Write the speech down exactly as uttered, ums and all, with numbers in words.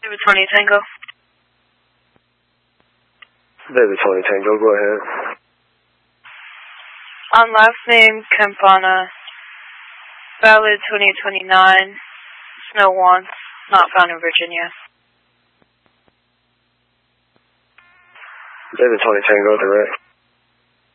David twenty Tango. David twenty Tango, go ahead. On last name Campana. Valid twenty twenty-nine. Snow wants. Not found in Virginia. David twenty Tango, direct.